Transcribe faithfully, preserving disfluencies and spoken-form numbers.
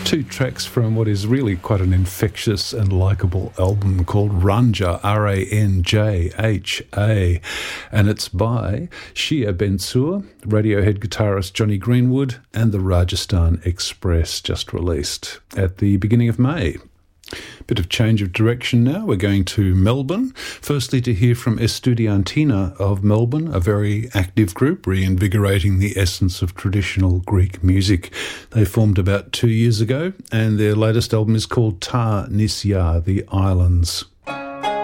Two tracks from what is really quite an infectious and likeable album called Ranja, R A N J H A, and it's by Shia Bensour, Radiohead guitarist Johnny Greenwood, and the Rajasthan Express, just released at the beginning of May. Bit of change of direction now. We're going to Melbourne. Firstly, to hear from Estudiantina of Melbourne, a very active group reinvigorating the essence of traditional Greek music. They formed about two years ago, and their latest album is called Ta Nisya, The Islands.